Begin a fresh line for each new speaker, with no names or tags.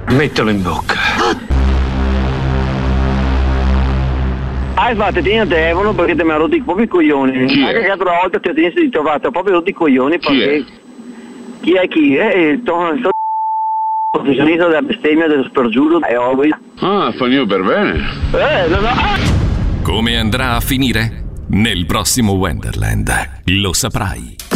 Mettilo in bocca.
Infatti ti devono perché ti mi ha rotto proprio i coglioni.
Chi è?
Anche che l'altra volta ti ho trovato proprio rotto i coglioni perché... Chi è chi? Il professionista della bestemmia dello spergiuro è ovvio.
Ah, finito per bene.
Come andrà a finire? Nel prossimo Wonderland lo saprai.